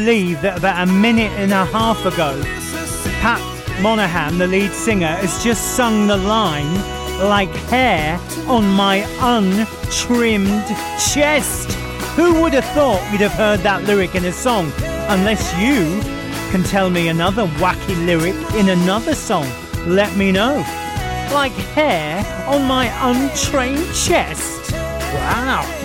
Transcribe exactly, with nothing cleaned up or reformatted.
believe that about a minute and a half ago, Pat Monahan, the lead singer, has just sung the line like hair on my untrimmed chest. Who would have thought we'd have heard that lyric in a song? Unless you can tell me another wacky lyric in another song. Let me know. Like hair on my untrained chest. Wow.